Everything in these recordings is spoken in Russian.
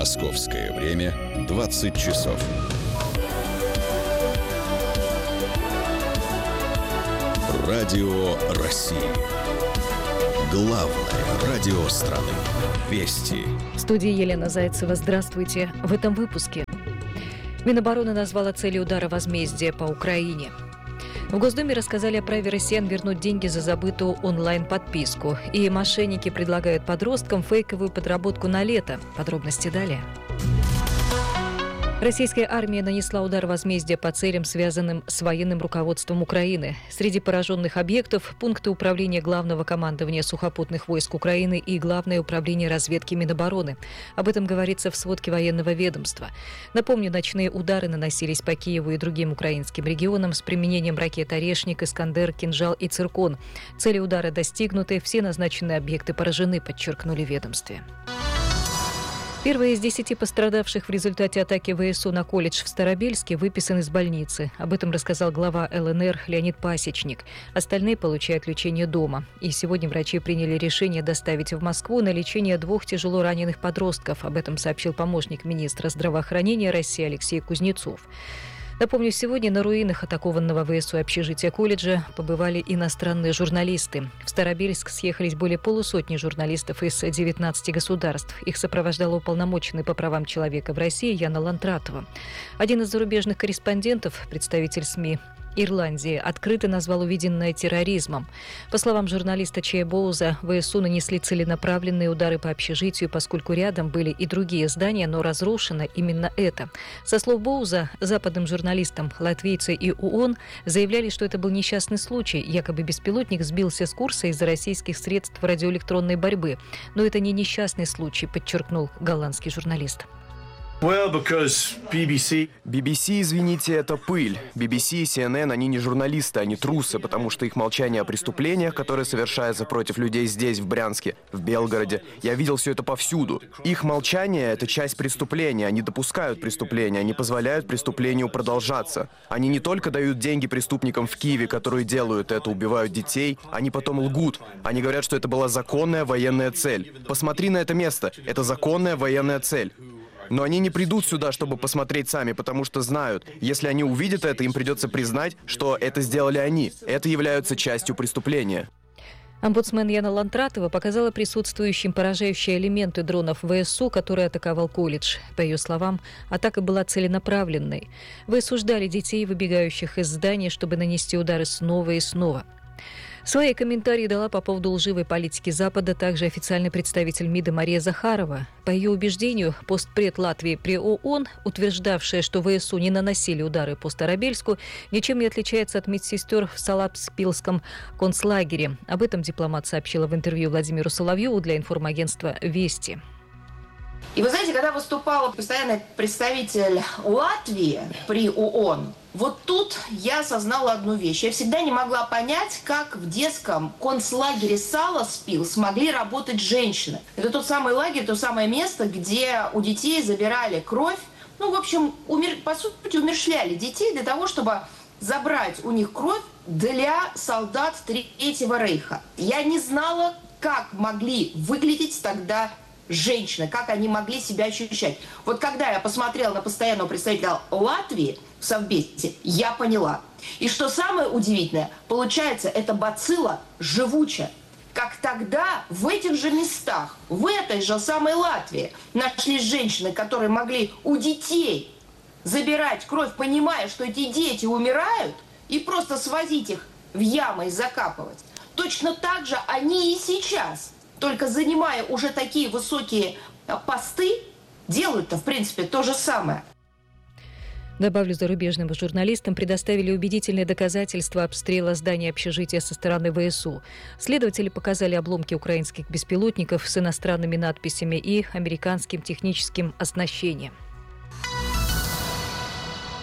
Московское время 20 часов. Радио России. Главное радио страны. Вести. В студии Елена Зайцева. Здравствуйте. В этом выпуске. Минобороны назвала целью удара возмездия по Украине. В Госдуме рассказали о праве россиян вернуть деньги за забытую онлайн-подписку. И мошенники предлагают подросткам фейковую подработку на лето. Подробности далее. Российская армия нанесла удар возмездия по целям, связанным с военным руководством Украины. Среди пораженных объектов – пункты управления Главного командования сухопутных войск Украины и Главное управление разведки Минобороны. Об этом говорится в сводке военного ведомства. Напомню, ночные удары наносились по Киеву и другим украинским регионам с применением ракет «Орешник», «Искандер», «Кинжал» и «Циркон». Цели удара достигнуты, все назначенные объекты поражены, подчеркнули в ведомстве. Первый из 10 пострадавших в результате атаки ВСУ на колледж в Старобельске выписан из больницы. Об этом рассказал глава ЛНР Леонид Пасечник. Остальные получают лечение дома. И сегодня врачи приняли решение доставить в Москву на лечение 2 тяжело раненых подростков. Об этом сообщил помощник министра здравоохранения России Алексей Кузнецов. Напомню, сегодня на руинах атакованного ВСУ общежития колледжа побывали иностранные журналисты. В Старобельск съехались более полусотни журналистов из 19 государств. Их сопровождала уполномоченный по правам человека в России Яна Лантратова. Один из зарубежных корреспондентов, представитель СМИ Ирландии, открыто назвал увиденное терроризмом. По словам журналиста Чея Боуза, ВСУ нанесли целенаправленные удары по общежитию, поскольку рядом были и другие здания, но разрушено именно это. Со слов Боуза, западным журналистам латвийцы и ООН заявляли, что это был несчастный случай. Якобы беспилотник сбился с курса из-за российских средств радиоэлектронной борьбы. Но это не несчастный случай, подчеркнул голландский журналист. BBC, извините, это пыль. BBC и CNN, они не журналисты, они трусы, потому что их молчание о преступлениях, которые совершаются против людей здесь, в Брянске, в Белгороде. Я видел все это повсюду. Их молчание – это часть преступления. Они допускают преступления, они позволяют преступлению продолжаться. Они не только дают деньги преступникам в Киеве, которые делают это, убивают детей, они потом лгут. Они говорят, что это была законная военная цель. Посмотри на это место. Это законная военная цель. Но они не придут сюда, чтобы посмотреть сами, потому что знают, если они увидят это, им придется признать, что это сделали они. Это является частью преступления. Омбудсмен Яна Лантратова показала присутствующим поражающие элементы дронов ВСУ, который атаковал колледж. По ее словам, атака была целенаправленной. ВСУ ждали детей, выбегающих из здания, чтобы нанести удары снова и снова. Свои комментарии дала по поводу лживой политики Запада также официальный представитель МИДа Мария Захарова. По ее убеждению, постпред Латвии при ООН, утверждавшая, что ВСУ не наносили удары по Старобельску, ничем не отличается от медсестер в Салапспилском концлагере. Об этом дипломат сообщила в интервью Владимиру Соловьеву для информагентства «Вести». И вы знаете, когда выступал постоянный представитель Латвии при ООН, вот тут я осознала одну вещь. Я всегда не могла понять, как в детском концлагере Саласпил смогли работать женщины. Это тот самый лагерь, то самое место, где у детей забирали кровь. Ну, в общем, по сути, умерщвляли детей для того, чтобы забрать у них кровь для солдат Третьего Рейха. Я не знала, как могли выглядеть тогда женщины, как они могли себя ощущать. Вот когда я посмотрела на постоянного представителя Латвии в Совбезе, я поняла. И что самое удивительное, получается, эта бацилла живучая. Как тогда в этих же местах, в этой же самой Латвии нашлись женщины, которые могли у детей забирать кровь, понимая, что эти дети умирают, и просто свозить их в ямы и закапывать. Точно так же они и сейчас, только занимая уже такие высокие посты, делают-то, в принципе, то же самое. Добавлю, зарубежным журналистам предоставили убедительные доказательства обстрела здания общежития со стороны ВСУ. Следователи показали обломки украинских беспилотников с иностранными надписями и американским техническим оснащением.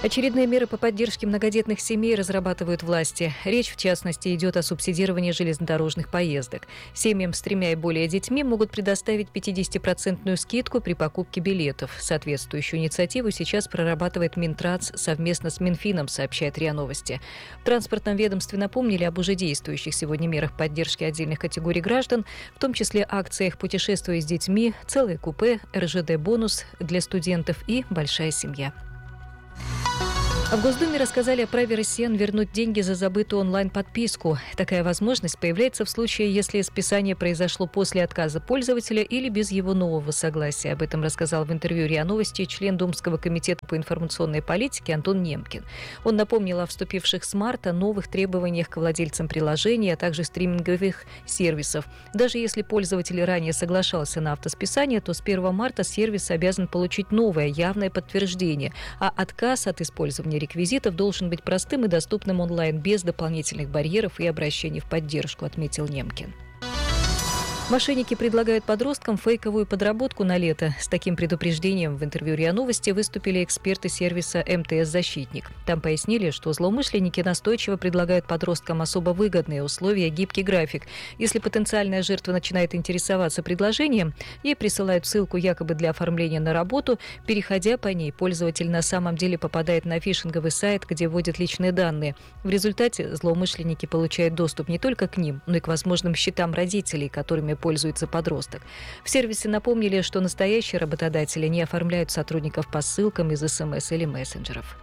Очередные меры по поддержке многодетных семей разрабатывают власти. Речь, в частности, идет о субсидировании железнодорожных поездок. Семьям с 3 и более детьми могут предоставить 50% скидку при покупке билетов. Соответствующую инициативу сейчас прорабатывает Минтранс совместно с Минфином, сообщает РИА Новости. В транспортном ведомстве напомнили об уже действующих сегодня мерах поддержки отдельных категорий граждан, в том числе акциях «Путешествуя с детьми», «Целое купе», РЖД-бонус для студентов и «Большая семья». В Госдуме рассказали о праве россиян вернуть деньги за забытую онлайн-подписку. Такая возможность появляется в случае, если списание произошло после отказа пользователя или без его нового согласия. Об этом рассказал в интервью РИА Новости член Думского комитета по информационной политике Антон Немкин. Он напомнил о вступивших с марта новых требованиях к владельцам приложений, а также стриминговых сервисов. Даже если пользователь ранее соглашался на автосписание, то с 1 марта сервис обязан получить новое явное подтверждение, а отказ от использования реквизитов должен быть простым и доступным онлайн, без дополнительных барьеров и обращений в поддержку, отметил Немкин. Мошенники предлагают подросткам фейковую подработку на лето. С таким предупреждением в интервью РИА Новости выступили эксперты сервиса МТС-Защитник. Там пояснили, что злоумышленники настойчиво предлагают подросткам особо выгодные условия, гибкий график. Если потенциальная жертва начинает интересоваться предложением, ей присылают ссылку якобы для оформления на работу. Переходя по ней, пользователь на самом деле попадает на фишинговый сайт, где вводят личные данные. В результате злоумышленники получают доступ не только к ним, но и к возможным счетам родителей, которыми пользуется подросток. В сервисе напомнили, что настоящие работодатели не оформляют сотрудников по ссылкам из СМС или мессенджеров.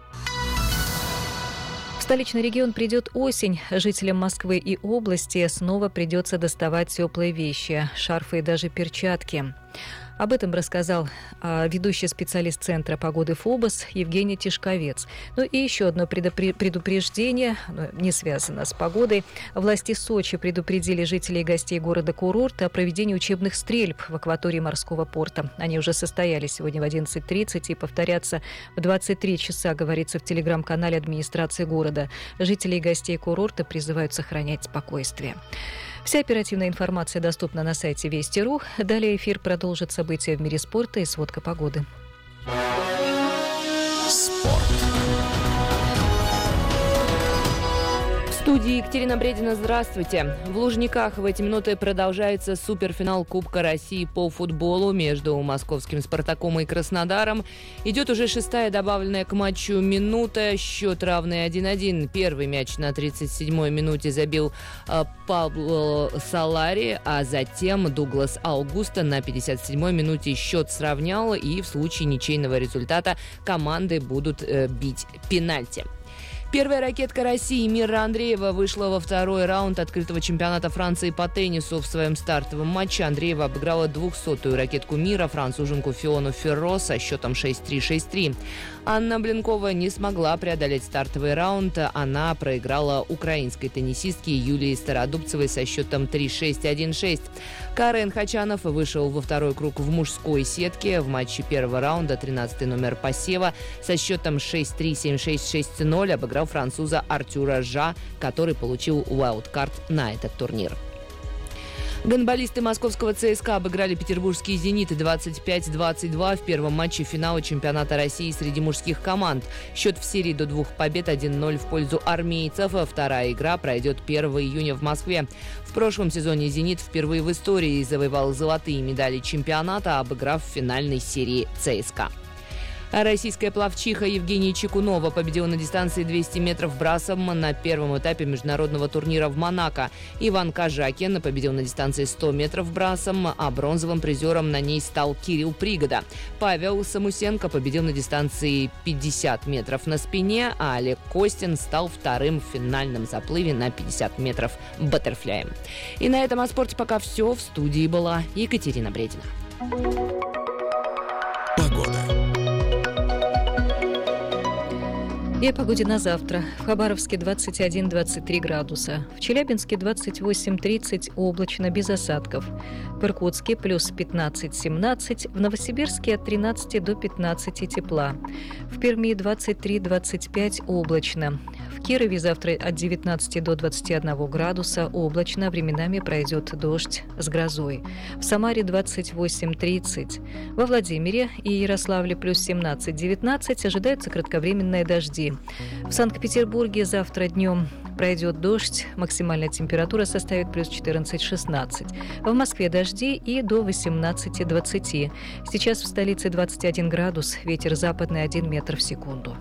В столичный регион придет осень. Жителям Москвы и области снова придется доставать теплые вещи, шарфы и даже перчатки. Об этом рассказал ведущий специалист Центра погоды ФОБОС Евгений Тишковец. Ну и еще одно предупреждение, не связано с погодой. Власти Сочи предупредили жителей и гостей города-курорта о проведении учебных стрельб в акватории морского порта. Они уже состоялись сегодня в 11:30 и повторятся в 23 часа, говорится в телеграм-канале администрации города. Жителей и гостей курорта призывают сохранять спокойствие. Вся оперативная информация доступна на сайте Вести.ру. Далее эфир продолжит события в мире спорта и сводка погоды. Спорт. В студии Екатерина Бредина, здравствуйте. В Лужниках в эти минуты продолжается суперфинал Кубка России по футболу между московским «Спартаком» и Краснодаром. Идет уже 6-я добавленная к матчу минута. Счет равный 1-1. Первый мяч на 37-й минуте забил Пабло Солари, а затем Дуглас Аугусто на 57-й минуте счет сравнял, и в случае ничейного результата команды будут бить пенальти. Первая ракетка России Мира Андреева вышла во второй раунд открытого чемпионата Франции по теннису. В своем стартовом матче Андреева обыграла 200-ю ракетку мира, француженку Фиону Ферро, со счетом 6-3, 6-3. Анна Блинкова не смогла преодолеть стартовый раунд. Она проиграла украинской теннисистке Юлии Стародубцевой со счетом 3-6, 1-6. Карен Хачанов вышел во второй круг в мужской сетке. В матче первого раунда 13-й номер посева со счетом 6-3, 7-6, 6-0 обыграл француза Артюра Жа, который получил уайлдкарт на этот турнир. Гандболисты московского ЦСКА обыграли петербургские «Зениты» 25-22 в первом матче финала чемпионата России среди мужских команд. Счет в серии до 2 побед 1-0 в пользу армейцев. Вторая игра пройдет 1 июня в Москве. В прошлом сезоне «Зенит» впервые в истории завоевал золотые медали чемпионата, обыграв в финальной серии ЦСКА. Российская пловчиха Евгения Чекунова победила на дистанции 200 метров брасом на первом этапе международного турнира в Монако. Иван Кажакин победил на дистанции 100 метров брасом, а бронзовым призером на ней стал Кирилл Пригода. Павел Самусенко победил на дистанции 50 метров на спине, а Олег Костин стал вторым в финальном заплыве на 50 метров баттерфляем. И на этом о спорте пока все. В студии была Екатерина Бредина. Погода. И о погоде на завтра. В Хабаровске 21-23 градуса. В Челябинске 28-30 облачно, без осадков. В Иркутске плюс 15-17. В Новосибирске от 13 до 15 тепла. В Перми 23-25 облачно. В В Кирове завтра от 19 до 21 градуса, облачно, временами пройдет дождь с грозой. В Самаре 28-30. Во Владимире и Ярославле плюс 17-19 ожидаются кратковременные дожди. В Санкт-Петербурге завтра днем пройдет дождь, максимальная температура составит плюс 14-16. В Москве дожди и до 18-20. Сейчас в столице 21 градус, ветер западный 1 метр в секунду.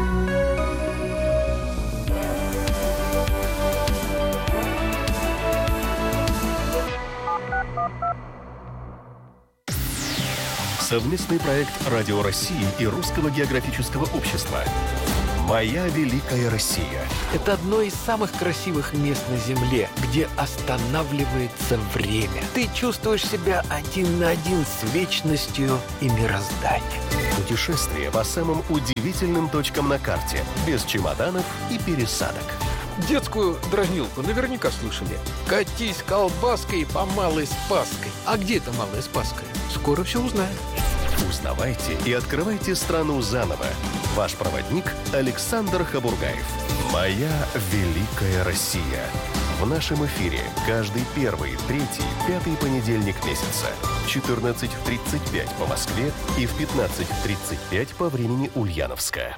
Совместный проект «Радио России» и Русского географического общества «Моя великая Россия». Это одно из самых красивых мест на Земле, где останавливается время. Ты чувствуешь себя один на один с вечностью и мирозданием. Путешествие по самым удивительным точкам на карте, без чемоданов и пересадок. Детскую дразнилку наверняка слышали. Катись колбаской по Малой Спасской. А где это Малая Спасская? Скоро все узнаем. Узнавайте и открывайте страну заново. Ваш проводник Александр Хабургаев. «Моя великая Россия». В нашем эфире каждый первый, третий, пятый понедельник месяца в 14:35 по Москве и в 15:35 по времени Ульяновска.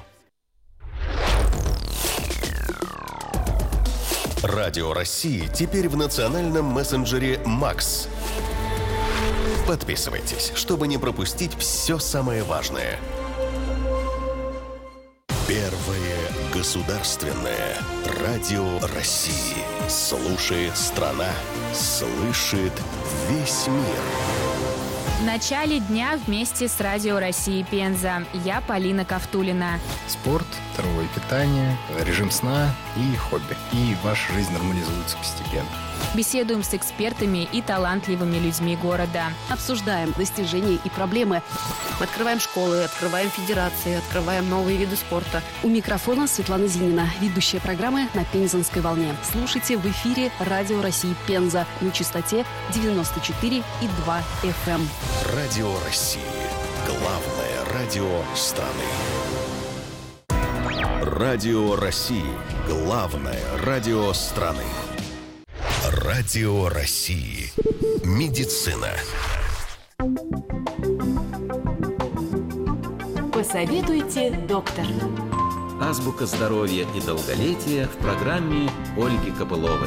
Радио России теперь в национальном мессенджере «Макс». Подписывайтесь, чтобы не пропустить все самое важное. Первое государственное радио России. Слушает страна, слышит весь мир. В начале дня вместе с Радио России Пенза. Я Полина Ковтулина. Спорт, здоровое питание, режим сна и хобби. И ваша жизнь нормализуется постепенно. Беседуем с экспертами и талантливыми людьми города. Обсуждаем достижения и проблемы. Открываем школы, открываем федерации, открываем новые виды спорта. У микрофона Светлана Зинина, ведущая программы «На Пензенской волне». Слушайте в эфире Радио России Пенза на частоте 94,2 FM. Радио России. Главное радио страны. Радио России. Главное радио страны. Радио России. Медицина. Посоветуйте доктора. Азбука здоровья и долголетия в программе Ольги Копыловой.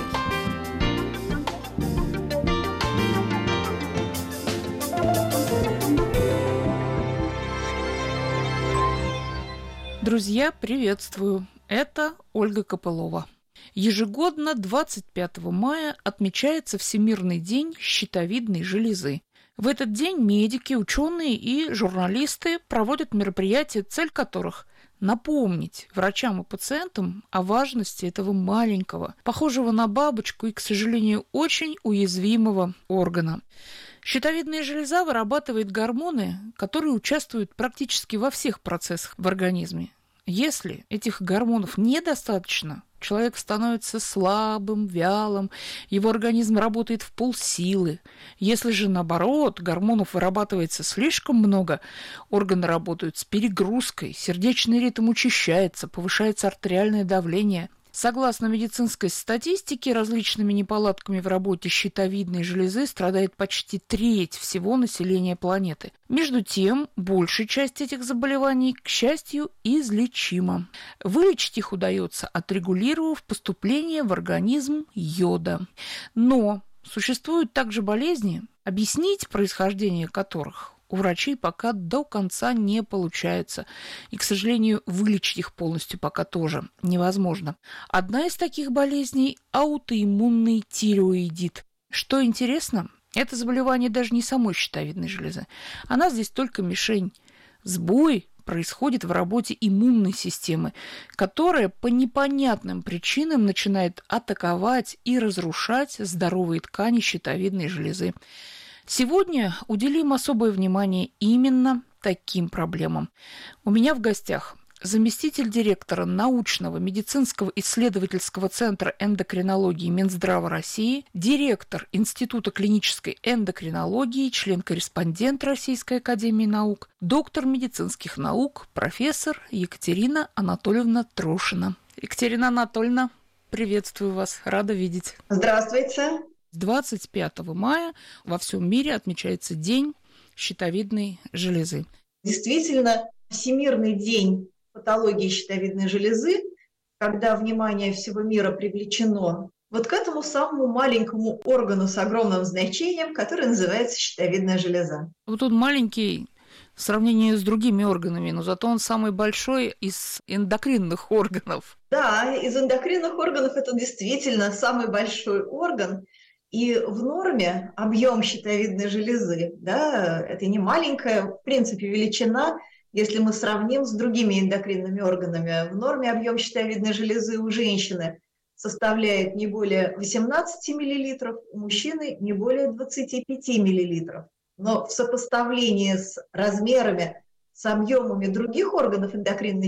Друзья, приветствую! Это Ольга Копылова. Ежегодно 25 мая отмечается Всемирный день щитовидной железы. В этот день медики, ученые и журналисты проводят мероприятия, цель которых – напомнить врачам и пациентам о важности этого маленького, похожего на бабочку и, к сожалению, очень уязвимого органа. Щитовидная железа вырабатывает гормоны, которые участвуют практически во всех процессах в организме. Если этих гормонов недостаточно, человек становится слабым, вялым, его организм работает в полсилы. Если же, наоборот, гормонов вырабатывается слишком много, органы работают с перегрузкой, сердечный ритм учащается, повышается артериальное давление. Согласно медицинской статистике, различными неполадками в работе щитовидной железы страдает почти треть всего населения планеты. Между тем, большая часть этих заболеваний, к счастью, излечима. Вылечить их удается, отрегулировав поступление в организм йода. Но существуют также болезни, объяснить происхождение которых у врачей пока до конца не получается. И, к сожалению, вылечить их полностью пока тоже невозможно. Одна из таких болезней – аутоиммунный тиреоидит. Что интересно, это заболевание даже не самой щитовидной железы. Она здесь только мишень. Сбой происходит в работе иммунной системы, которая по непонятным причинам начинает атаковать и разрушать здоровые ткани щитовидной железы. Сегодня уделим особое внимание именно таким проблемам. У меня в гостях заместитель директора научного медицинского исследовательского центра эндокринологии Минздрава России, директор Института клинической эндокринологии, член-корреспондент Российской академии наук, доктор медицинских наук, профессор Екатерина Анатольевна Трошина. Екатерина Анатольевна, приветствую вас, рада видеть. Здравствуйте. 25 мая во всем мире отмечается День щитовидной железы. Действительно, Всемирный день патологии щитовидной железы, когда внимание всего мира привлечено вот к этому самому маленькому органу с огромным значением, который называется щитовидная железа. Вот он маленький в сравнении с другими органами, но зато он самый большой из эндокринных органов. Да, из эндокринных органов это действительно самый большой орган. И в норме объем щитовидной железы, да, это не маленькая, в принципе, величина, если мы сравним с другими эндокринными органами. В норме объем щитовидной железы у женщины составляет не более 18 мл, у мужчины не более 25 мл. Но в сопоставлении с размерами, с объемами других органов эндокринной